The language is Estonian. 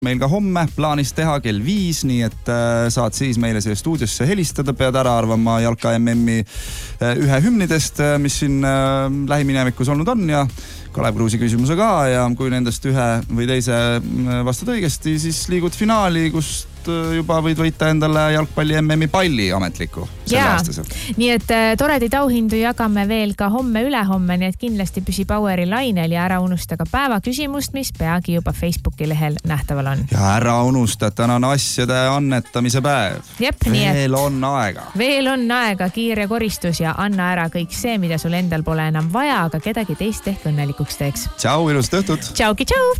meil ka homme plaanis teha kell 5, nii et saad siis meile siia stuudiosse helistada, pead ära arvama jalka MM-i ühe hümnidest, mis siin lähiminevikus olnud on ja Kalev Kruusi küsimuse ka ja kui nendest ühe või teise vastad õigesti, siis liigud finaali, kust juba võid võita endale jalgpalli MM-i palli ametliku selle-aastaselt. Nii et toredaid auhindu jagame veel ka homme ülehomme, nii et kindlasti püsi Poweri lainel ja ära unusta ka päeva küsimust, mis peagi juba Facebooki lehel nähtaval on. Ja ära unusta, et täna on asjade annetamise päev. Veel on aega. Veel on aega, kiire koristus ja anna ära kõik see, mida sul endal pole enam vaja, aga kedagi teist ehk õnnelikuks teeks. Tšau, ilusat õhtut! Tšauki, tšau!